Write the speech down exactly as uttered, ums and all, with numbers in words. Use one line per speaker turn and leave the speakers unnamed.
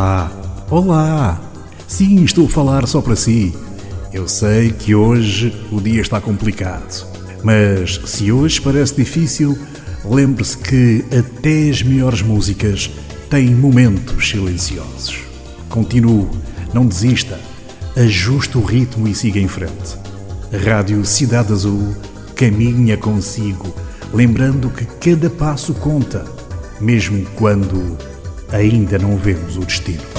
Olá, olá! Sim, estou a falar só para si. Eu sei que hoje o dia está complicado, mas se hoje parece difícil, lembre-se que até as melhores músicas têm momentos silenciosos. Continue, não desista, ajuste o ritmo e siga em frente. Rádio Cidade Azul caminha consigo, lembrando que cada passo conta, mesmo quando ainda não vemos o destino.